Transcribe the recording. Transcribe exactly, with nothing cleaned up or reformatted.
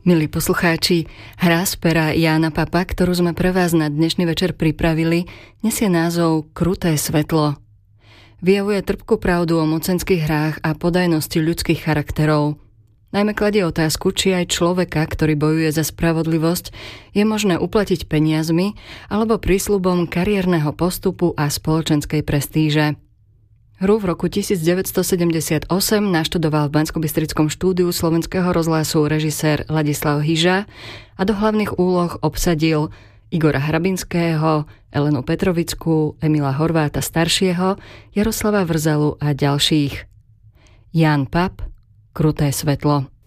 Milí poslucháči, hra z pera Jána Papa, ktorú sme pre vás na dnešný večer pripravili, nesie názov Kruté svetlo. Vyjavuje trpkú pravdu o mocenských hrách a podajnosti ľudských charakterov. Najmä kladie otázku, či aj človeka, ktorý bojuje za spravodlivosť, je možné uplatiť peniazmi alebo prísľubom kariérneho postupu a spoločenskej prestíže. Hru v roku devätnásťstosedemdesiatosem naštudoval v Banskobystrickom štúdiu Slovenského rozhlasu režisér Ladislav Hyža a do hlavných úloh obsadil Igora Hrabinského, Elenu Petrovickú, Emila Horváta staršieho, Jaroslava Vrzalu a ďalších. Ján Pap, Kruté svetlo.